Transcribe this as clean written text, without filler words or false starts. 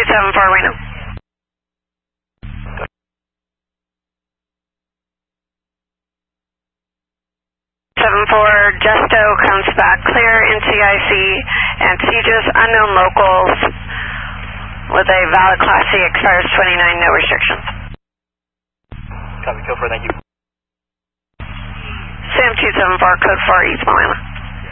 274 Reno. 74 Justo comes back clear NCIC and CJIS unknown locals with a valid Class C expires 29, no restrictions. Copy, code 4, thank you. Sam 274, code 4, East Milano.